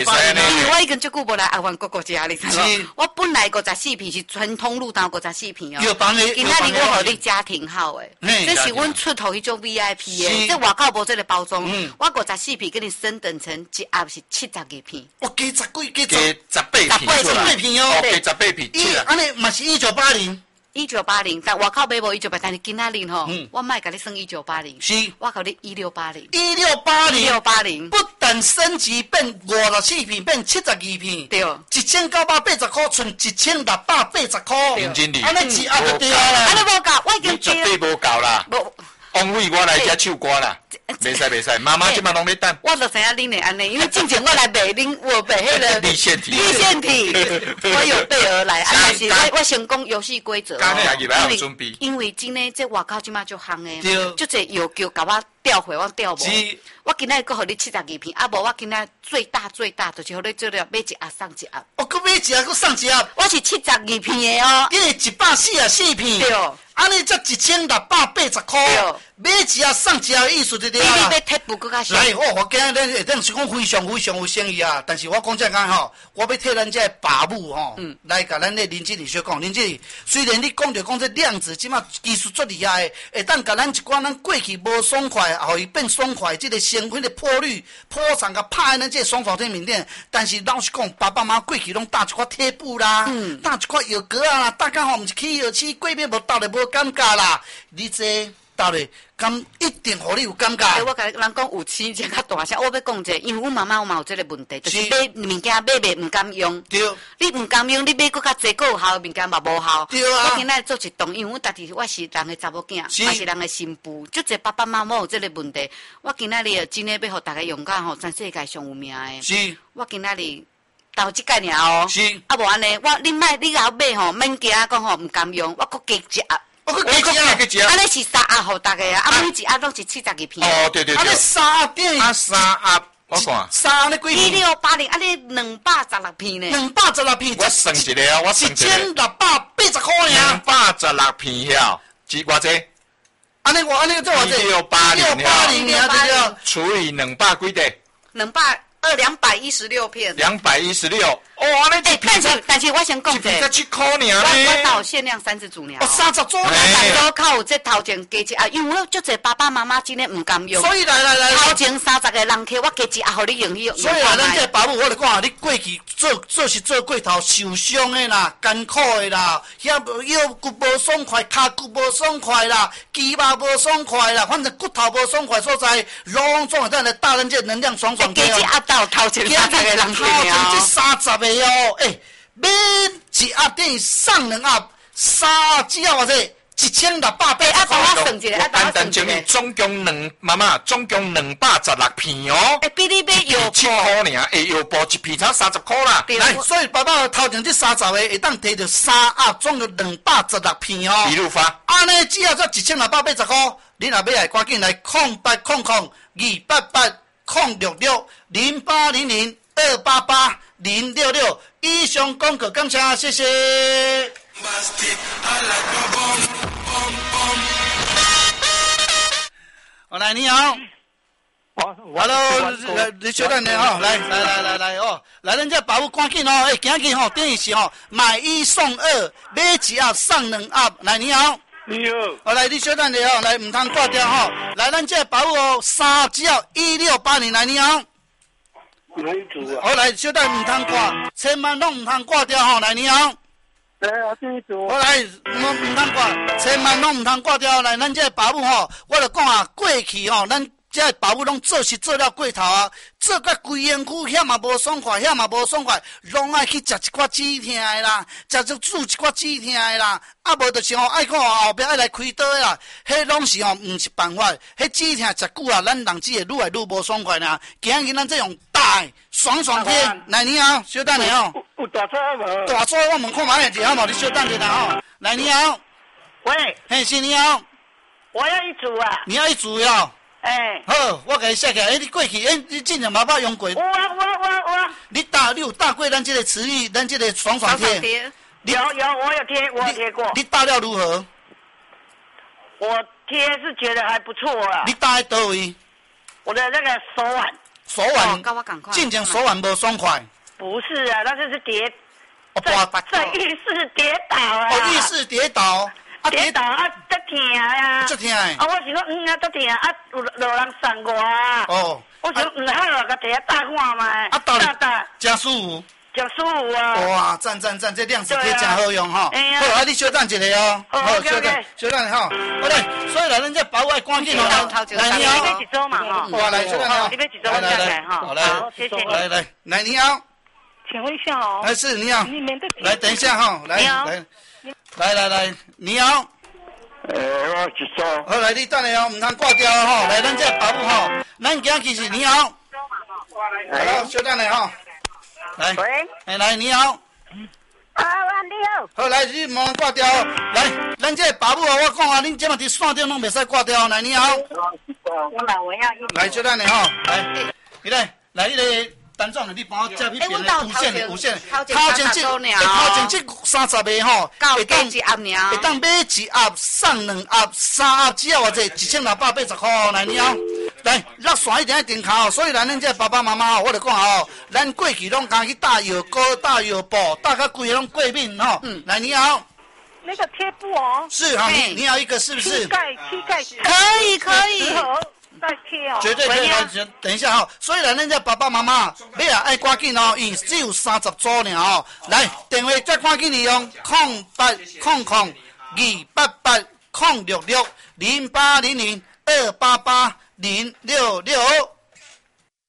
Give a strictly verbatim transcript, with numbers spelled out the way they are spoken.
因为我已经足久无来阿元哥哥家，你知无？我本来五十四片是传统路单五十四片哦。 有房的， 今仔日我互你家庭号诶，这是阮出头迄种 V I P 诶，这外口无这个包装。我五十四片给你升等成一盒是七十二片。 我加十几， 加十八片， 十八片哦， 加十八片。 伊安尼嘛是一九八零。 一九八零，但外口买无一九八，但是今仔日吼，我卖甲你算一九八零， 是， 我甲你一六八零， 一六八零， 一六八零， 不但升级变五十四片，变七十二片， 对， 一千九百八十块，剩一千六百八十块， 平均率， 安尼一盒就对啦， 安尼无够，我已经绝对无够啦，无，王伟我来遮唱歌啦。袂使袂使，妈妈即马拢咧等。 我就知影恁会安尼，因为之前我来卖恁，我卖迄个立腺体， 立腺体，我有备而来。啊，但是我我先讲游戏规则哦， 因为准备， 因为真诶，这外口即马就行诶，就这有叫甲我调回，我调无。我今仔个互你七十二片，啊无我今仔最大最大就是互你做了买一盒送一盒。 我搁买一盒，搁送一盒。 我是七十二片诶哦， 因为一百四十四片。 对。 安尼才一千六百八十块，买一盒送一盒意思对对啦。你要贴布搁较少。 来，我我今日咱咱是讲非常非常有诚意啊，但是我讲这讲吼，我要替咱这爸母吼，嗯、来甲咱的林经理说讲，林经理，虽然你讲着讲这量子即马技术足厉害的，会当甲咱一寡咱过去无爽快，互伊变爽快，这个成分的破率、破产甲拍咱这爽爽天面店，但是老实讲，爸爸妈妈过去拢搭一块贴布啦，嗯、搭一块药膏啊啦，大家吼毋是去药市过面无搭咧无感觉啦，你这。到咧，咁一定互你有感觉。 欸、我甲人讲有钱就较大声，我要讲者，因为阮妈妈有嘛有这个问题，就是买物件买买唔敢用。 对。 你唔敢用，你买搁较济，搁有效的物件嘛无效。 对啊。 我今仔做一档，因为阮家己我是人的查某囝，也是人的新妇，就这爸爸妈妈有这个问题，我今仔日真诶要互大家用到吼，全世界上有名诶。 是。 我今仔日到即个尔哦。 是。 啊无安尼，我你卖你后买吼，免惊讲吼唔敢用，我搁加一盒。 我搁加一盒， 加一盒。 安尼是三盒互大家啊，啊每一盒拢是七十二片。 哦，对对对。 啊，你三盒点？ 啊，三盒，我看。 三盒几片？ 一六八零，啊你两百十六片呢？ 两百十六片。 我算一个啊，我算一个。 一千六百八十块尔。 两百十六片遐，是偌济？ 安尼我安尼做偌济？ 一六八零， 一六八零，对对。 除以两百几块？ 两百。二两百一十六片， 两百一十六，哦，那哎，但是但是我先讲者， 才七块尔呢。 我我到限量三十组呢。 哦，三十组呢， 大家靠有这头前加一啊，因为我足侪爸爸妈妈真的唔敢用。 所以来来来， 头前三十个人客，我加一啊，互你用去。 所以啊，咱这爸母，我来讲啊，你过去做做是做过头受伤的啦，艰苦的啦，遐腰骨无爽快，骹骨无爽快啦，肌肉无爽快啦，反正骨头无爽快所在，拢总会咱来打咱这能量爽爽。 加一啊。到头前三十个人头前这三十个哦，诶、欸，买一盒等于送两盒，三只要偌济，一千六百八十块。 啊，等我算一下，啊，等我算一下。 总共两妈妈，总共两百十六片哦。 诶，比你买药七块尔，诶，药包一片才三十块啦。 来，所以爸爸头前这三十个会当摕到三盒，总共两百十六片哦。 一路发。 安尼只要才一千六百八十块，你若买来，赶紧来空八空空二八八空六六零八零零。二八八零六六，以上广告感谢，谢谢。我来，你好。Hello， 你小等下吼，来来来来来哦，来，咱这保姆赶紧哦，哎，今日吼等于是吼买一送二，买一盒送两盒。来，你好。 你好。 哦，来，你小等下哦，来，唔通挂掉吼。来，咱这保姆哦，三只要一六八零，来，你好。 哪一组啊？ 好，来，小弟唔通挂，千万拢唔通挂掉吼！来，你好。 对啊，第一组。 好来，唔唔通挂，千万拢唔通挂掉。来，咱这保姆吼，我就讲啊，过去吼，咱这保姆拢做是做了过头啊，做甲规身躯遐嘛无爽快，遐嘛无爽快，拢爱去食一寡止痛的啦，食就煮一寡止痛的啦。啊，无就是吼，爱看后壁爱来开刀的啦，迄拢是吼，毋是办法。迄止痛食久啊，咱人只会愈来愈无爽快啦。今日咱这种大爽爽天，来你好，小等下吼。 有大车无？ 大车我问看买一下好无？你小等下啦吼。来你好。 喂。 嘿，是你好。 我要一组啊。 你要一组哟。 哎。 好，我甲你写起来。哎，你过去，哎，你真正冇捌用过。 我我我我。 你打，你有打过咱这个磁力，咱这个爽爽贴。 有有，我有贴，我有贴过。 你打了如何？ 我贴是觉得还不错啊。 你打在倒位？ 我的那个手腕。 手腕，进前手腕无爽快。 不是啊，那就是跌， 在在浴室跌倒啊。 哦，浴室跌倒。 啊，跌倒啊，得疼呀！ 足疼诶！ 啊，我想讲，嗯啊，得疼啊，有有人送我啊。哦。我想，嗯，好啊，甲摕啊搭看嘛。 啊，到底真舒服。 真舒服啊！ 哇，赞赞赞，这量子贴真好用哈。好，啊，你稍等一下哦。 好，稍等， 稍等哈。好嘞，所以来咱这把握赶紧哦。来，你好。 你要几周嘛哈？ 哇，来，稍等哈。 你要几周下来哈？ 好，来， 谢谢你。 来来，来，你好。 请问一下哦。 哎，是你好。 你们的。 来，等一下哈，来来，来来来，你好。 诶，我一组。 好，来你等下哦，唔通挂掉吼。来，咱这保姆吼，咱今其实你好。好，稍等下吼。来。 喂。 哎，来你好。 啊，你好。 好，来你莫挂掉。来，咱这保姆哦，我讲啊，恁这么伫线顶拢袂使挂掉。来，你好。 我老我要一。 来，稍等下吼。来，你来，来迄个。单壮的，你帮我接迄边的无线的无线，头前这头前这三十个吼，会当会当买一盒送两盒，三盒只要偌济，一千六百八十块。来，你好，来落线一定要订卡，所以咱恁这爸爸妈妈吼，我就讲吼，咱过去拢敢去打药膏、打药布，打甲规个拢过敏吼。嗯，来，你好。 那个贴布哦。 是哈，你你要一个是不是？ 膝盖膝盖。 可以可以。 再贴哦， 绝对可以来，等一下哈。所以咱恁这爸爸妈妈，你也爱赶紧哦，伊只有三十组尔哦。来，电话再赶紧利用空八空空二八八空六六零八零零二八八零六六。